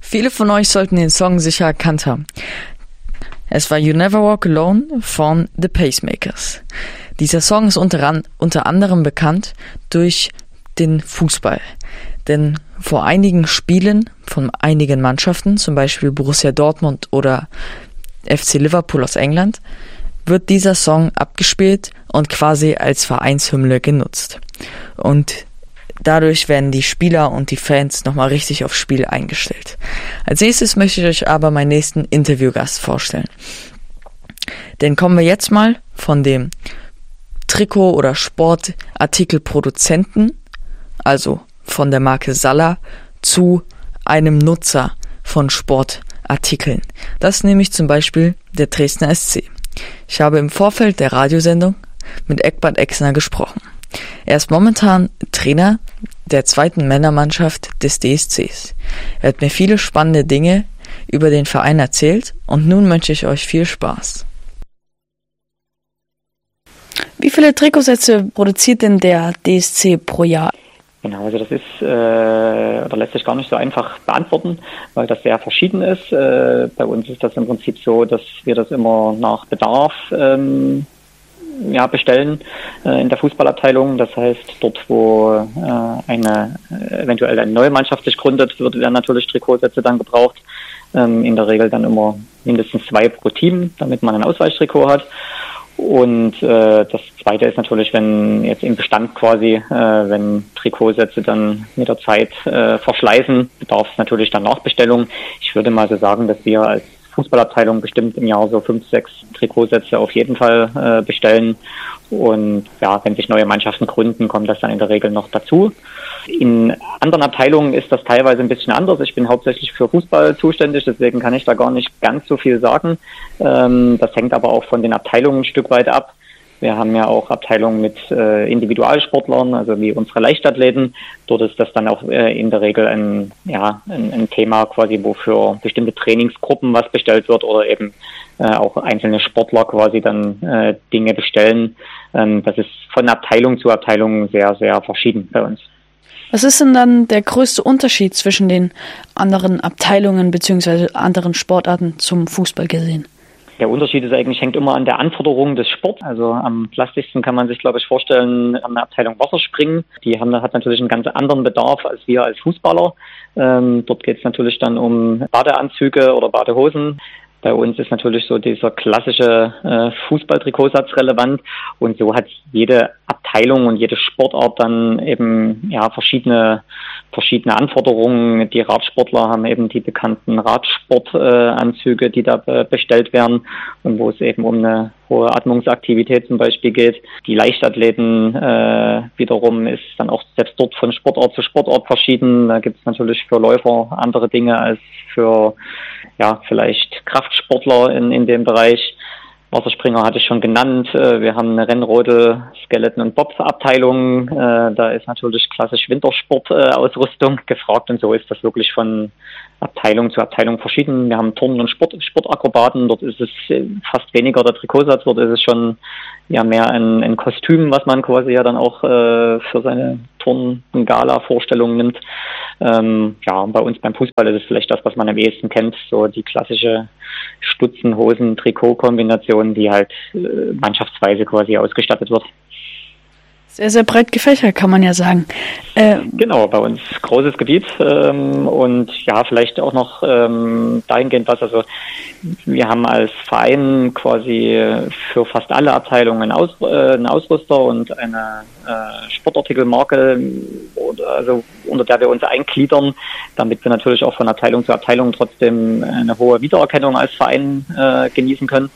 Viele von euch sollten den Song sicher erkannt haben. Es war You Never Walk Alone von The Pacemakers. Dieser Song ist unter anderem bekannt durch den Fußball. Denn vor einigen Spielen von einigen Mannschaften, zum Beispiel Borussia Dortmund oder FC Liverpool aus England, wird dieser Song abgespielt und quasi als Vereinshymne genutzt. Und dadurch werden die Spieler und die Fans nochmal richtig aufs Spiel eingestellt. Als nächstes möchte ich euch aber meinen nächsten Interviewgast vorstellen. Denn kommen wir jetzt mal von dem Trikot- oder Sportartikelproduzenten, also von der Marke Salla, zu einem Nutzer von Sportartikeln. Das ist nämlich zum Beispiel der Dresdner SC. Ich habe im Vorfeld der Radiosendung mit Eckbert Exner gesprochen. Er ist momentan Trainer der 2. Männermannschaft des DSCs. Er hat mir viele spannende Dinge über den Verein erzählt und nun wünsche ich euch viel Spaß. Wie viele Trikotsätze produziert denn der DSC pro Jahr? Genau, also das ist oder lässt sich gar nicht so einfach beantworten, weil das sehr verschieden ist. Bei uns ist das im Prinzip so, dass wir das immer nach Bedarf bestellen in der Fußballabteilung. Das heißt, dort, wo eventuell eine neue Mannschaft sich gründet, werden natürlich Trikotsätze dann gebraucht. In der Regel dann immer mindestens 2 pro Team, damit man ein Ausweichtrikot hat. Und das Zweite ist natürlich, wenn jetzt im Bestand quasi, wenn Trikotsätze dann mit der Zeit verschleißen, bedarf es natürlich dann Nachbestellung. Ich würde mal so sagen, dass wir als Fußballabteilung bestimmt im Jahr so 5, 6 Trikotsätze auf jeden Fall bestellen. Und ja, wenn sich neue Mannschaften gründen, kommt das dann in der Regel noch dazu. In anderen Abteilungen ist das teilweise ein bisschen anders. Ich bin hauptsächlich für Fußball zuständig, deswegen kann ich da gar nicht ganz so viel sagen. Das hängt aber auch von den Abteilungen ein Stück weit ab. Wir haben ja auch Abteilungen mit Individualsportlern, also wie unsere Leichtathleten. Dort ist das dann auch in der Regel ein Thema quasi, wo für bestimmte Trainingsgruppen was bestellt wird oder eben auch einzelne Sportler quasi dann Dinge bestellen. Das ist von Abteilung zu Abteilung sehr, sehr verschieden bei uns. Was ist denn dann der größte Unterschied zwischen den anderen Abteilungen bzw. anderen Sportarten zum Fußball gesehen? Der Unterschied hängt immer an der Anforderung des Sports. Also am plastischsten kann man sich, glaube ich, vorstellen, an der Abteilung Wasserspringen. Die hat natürlich einen ganz anderen Bedarf als wir als Fußballer. Dort geht es natürlich dann um Badeanzüge oder Badehosen. Bei uns ist natürlich so dieser klassische Fußballtrikotsatz relevant und so hat jede Abteilung und jede Sportart dann eben verschiedene Anforderungen. Die Radsportler haben eben die bekannten Radsportanzüge, die da bestellt werden und wo es eben um eine hohe Atmungsaktivität zum Beispiel geht. Die Leichtathleten wiederum ist dann auch selbst dort von Sportart zu Sportart verschieden. Da gibt es natürlich für Läufer andere Dinge als für vielleicht Kraftsportler in dem Bereich. Wasserspringer hatte ich schon genannt. Wir haben eine Rennrodel, Skeleton- und Bobs-Abteilung. Da ist natürlich klassisch Wintersportausrüstung gefragt und so ist das wirklich von Abteilung zu Abteilung verschieden. Wir haben Turnen- und Sportakrobaten. Dort ist es fast weniger der Trikotsatz. Dort ist es schon mehr ein Kostüm, was man quasi ja dann auch für seine Turn- und Gala-Vorstellungen nimmt. Bei uns beim Fußball ist es vielleicht das, was man am ehesten kennt, so die klassische Stutzen-Hosen-Trikot-Kombination, die halt mannschaftsweise quasi ausgestattet wird. Sehr, sehr breit gefächert, kann man ja sagen. Genau, bei uns großes Gebiet und vielleicht auch noch dahingehend was, also wir haben als Verein quasi für fast alle Abteilungen einen Ausrüster und eine Sportartikelmarke, unter der wir uns eingliedern, damit wir natürlich auch von Abteilung zu Abteilung trotzdem eine hohe Wiedererkennung als Verein genießen können.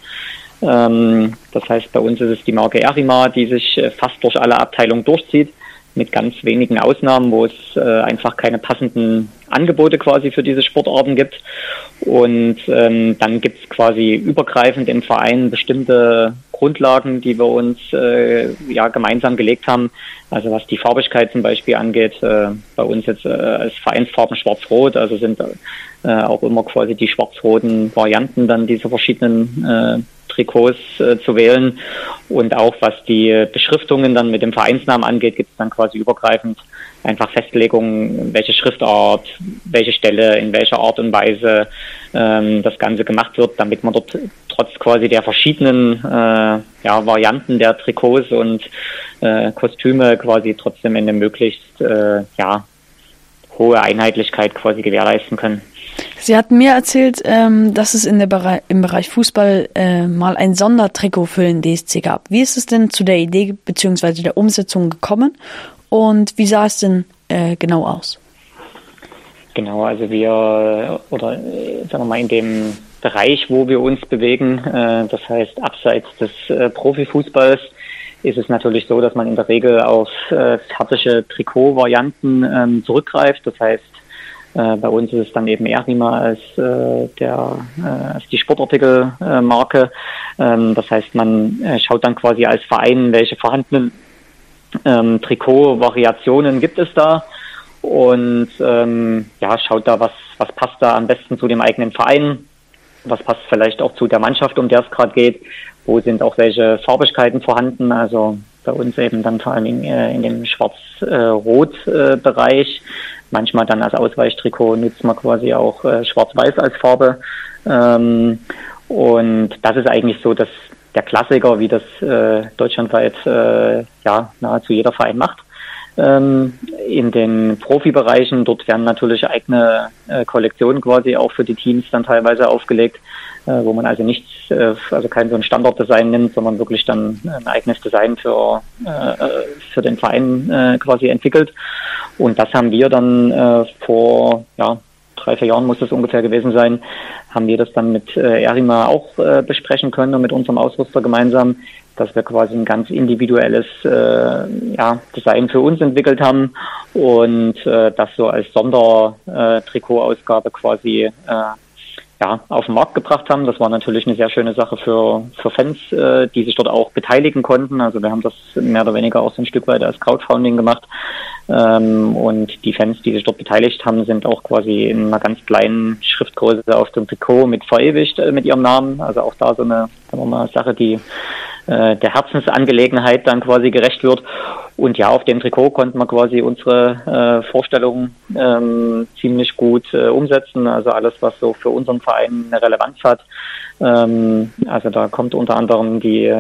Das heißt, bei uns ist es die Marke Erima, die sich fast durch alle Abteilungen durchzieht, mit ganz wenigen Ausnahmen, wo es einfach keine passenden Angebote quasi für diese Sportarten gibt. Und dann gibt es quasi übergreifend im Verein bestimmte Grundlagen, die wir uns gemeinsam gelegt haben. Also was die Farbigkeit zum Beispiel angeht, bei uns jetzt als Vereinsfarben schwarz-rot, also sind auch immer quasi die schwarz-roten Varianten dann dieser verschiedenen Trikots zu wählen. Und auch was die Beschriftungen dann mit dem Vereinsnamen angeht, gibt es dann quasi übergreifend einfach Festlegungen, welche Schriftart, welche Stelle, in welcher Art und Weise das Ganze gemacht wird, damit man dort trotz quasi der verschiedenen Varianten der Trikots und Kostüme quasi trotzdem eine möglichst hohe Einheitlichkeit quasi gewährleisten können. Sie hatten mir erzählt, dass es im Bereich Fußball mal ein Sondertrikot für den DSC gab. Wie ist es denn zu der Idee bzw. der Umsetzung gekommen und wie sah es denn genau aus? Genau, also in dem Bereich, wo wir uns bewegen, das heißt abseits des Profifußballs, ist es natürlich so, dass man in der Regel auf fertige Trikotvarianten zurückgreift. Das heißt, bei uns ist es dann eben Erima als die Sportartikelmarke. Das heißt, man schaut dann quasi als Verein, welche vorhandenen Trikotvariationen gibt es da und schaut da, was passt da am besten zu dem eigenen Verein, was passt vielleicht auch zu der Mannschaft, um der es gerade geht, wo sind auch welche Farbigkeiten vorhanden, also bei uns eben dann vor allem in dem Schwarz-Rot-Bereich. Manchmal dann als Ausweichtrikot nutzt man quasi auch Schwarz-Weiß als Farbe. Und das ist eigentlich so, dass der Klassiker, wie das deutschlandweit nahezu jeder Verein macht. In den Profibereichen, dort werden natürlich eigene Kollektionen quasi auch für die Teams dann teilweise aufgelegt, wo man also kein so ein Standarddesign nimmt, sondern wirklich dann ein eigenes Design für den Verein quasi entwickelt. Und das haben wir dann vor 3-4 Jahren muss es ungefähr gewesen sein, haben wir das dann mit Erima auch besprechen können und mit unserem Ausrüster gemeinsam, dass wir quasi ein ganz individuelles Design für uns entwickelt haben und das so als Sondertrikotausgabe quasi auf den Markt gebracht haben. Das war natürlich eine sehr schöne Sache für Fans, die sich dort auch beteiligen konnten. Also wir haben das mehr oder weniger auch so ein Stück weit als Crowdfunding gemacht. Und die Fans, die sich dort beteiligt haben, sind auch quasi in einer ganz kleinen Schriftgröße auf dem Trikot mit verewigt mit ihrem Namen. Also auch da so eine Sache, die der Herzensangelegenheit dann quasi gerecht wird. Und ja, auf dem Trikot konnten wir quasi unsere Vorstellungen ziemlich gut umsetzen. Also alles, was so für unseren Verein eine Relevanz hat. Also da kommt unter anderem die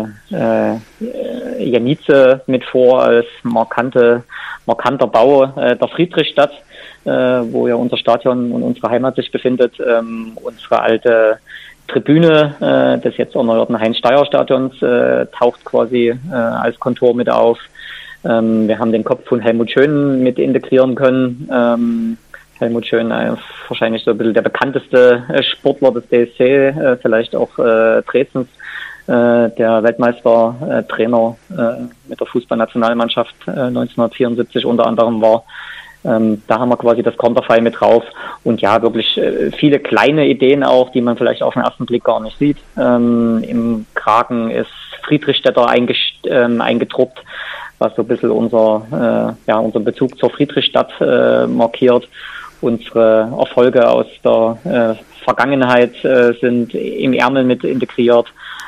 Janice mit vor als markanter Bau der Friedrichstadt, wo ja unser Stadion und unsere Heimat sich befindet. Unsere alte Tribüne des jetzt erneuerten Heinz-Steier-Stadions taucht quasi als Kontur mit auf. Wir haben den Kopf von Helmut Schön mit integrieren können. Helmut Schön wahrscheinlich so ein bisschen der bekannteste Sportler des DSC, vielleicht auch Dresdens, der Weltmeister-Trainer mit der Fußballnationalmannschaft 1974 unter anderem war. Da haben wir quasi das Konterfei mit drauf und ja, wirklich viele kleine Ideen auch, die man vielleicht auf den ersten Blick gar nicht sieht. Im Kragen ist Friedrichstädter eingedruckt, was so ein bisschen unser Bezug zur Friedrichstadt markiert. Unsere Erfolge aus der Vergangenheit sind im Ärmel mit integriert.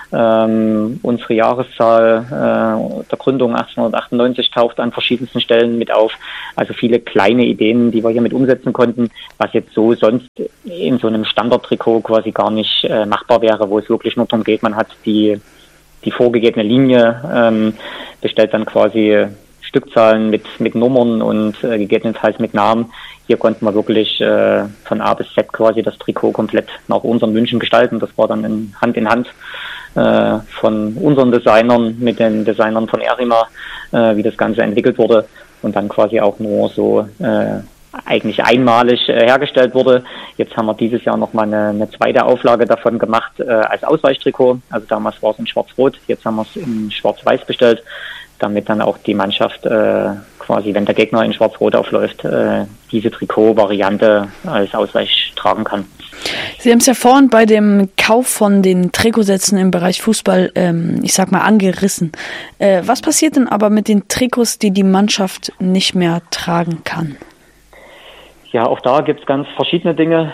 Unsere Jahreszahl der Gründung 1898 taucht an verschiedensten Stellen mit auf. Also viele kleine Ideen, die wir hier mit umsetzen konnten, was jetzt so sonst in so einem Standardtrikot quasi gar nicht machbar wäre, wo es wirklich nur darum geht, man hat die vorgegebene Linie, bestellt dann quasi Stückzahlen mit Nummern und gegebenenfalls mit Namen. Hier konnten wir wirklich von A bis Z quasi das Trikot komplett nach unseren Wünschen gestalten. Das war dann Hand in Hand von unseren Designern mit den Designern von Erima, wie das Ganze entwickelt wurde und dann quasi auch nur so eigentlich einmalig hergestellt wurde. Jetzt haben wir dieses Jahr nochmal eine zweite Auflage davon gemacht als Ausweichtrikot. Also damals war es in Schwarz-Rot, jetzt haben wir es in Schwarz-Weiß bestellt, damit dann auch die Mannschaft quasi, wenn der Gegner in Schwarz-Rot aufläuft, diese Trikotvariante als Ausweich tragen kann. Sie haben es ja vorhin bei dem Kauf von den Trikotsätzen im Bereich Fußball, angerissen. Was passiert denn aber mit den Trikots, die die Mannschaft nicht mehr tragen kann? Ja, auch da gibt's ganz verschiedene Dinge.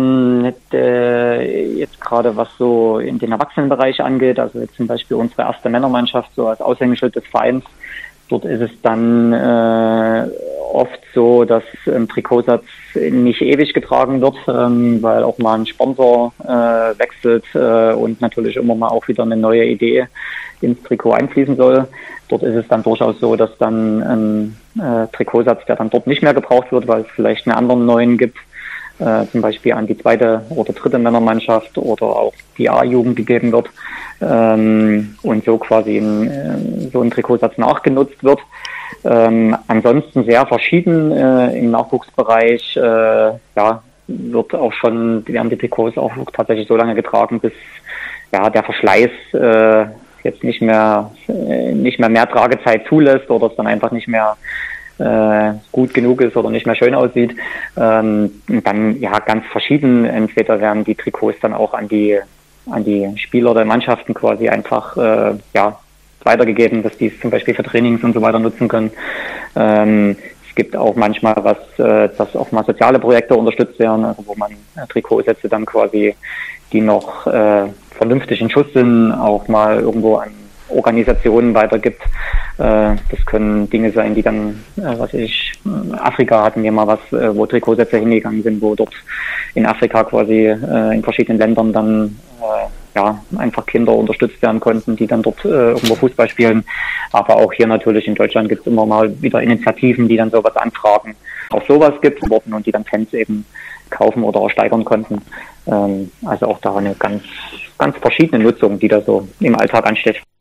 Jetzt gerade was so in den Erwachsenenbereich angeht, also jetzt zum Beispiel unsere erste Männermannschaft, so als Aushängeschild des Vereins. Dort ist es dann oft so, dass ein Trikotsatz nicht ewig getragen wird, weil auch mal ein Sponsor wechselt und natürlich immer mal auch wieder eine neue Idee ins Trikot einfließen soll. Dort ist es dann durchaus so, dass dann ein Trikotsatz, der dann dort nicht mehr gebraucht wird, weil es vielleicht einen anderen neuen gibt, zum Beispiel an die zweite oder dritte Männermannschaft oder auch die A-Jugend gegeben wird und so quasi so ein Trikotsatz nachgenutzt wird. Ansonsten sehr verschieden im Nachwuchsbereich, werden die Trikots auch tatsächlich so lange getragen, bis der Verschleiß jetzt nicht mehr Tragezeit zulässt oder es dann einfach nicht mehr gut genug ist oder nicht mehr schön aussieht. Dann ganz verschieden. Entweder werden die Trikots dann auch an die Spieler der Mannschaften quasi einfach weitergegeben, dass die es zum Beispiel für Trainings und so weiter nutzen können. Es gibt auch manchmal dass auch mal soziale Projekte unterstützt werden, also wo man Trikotsätze dann quasi, die noch vernünftig in Schuss sind, auch mal irgendwo an Organisationen weitergibt. Das können Dinge sein, die dann, Afrika hatten wir mal was, wo Trikotsätze hingegangen sind, wo dort in Afrika quasi in verschiedenen Ländern dann einfach Kinder unterstützt werden konnten, die dann dort irgendwo Fußball spielen. Aber auch hier natürlich in Deutschland gibt es immer mal wieder Initiativen, die dann sowas anfragen. Auch sowas gibt es und die dann Fans eben kaufen oder ersteigern konnten. Also auch da eine ganz, ganz verschiedene Nutzung, die da so im Alltag ansteht.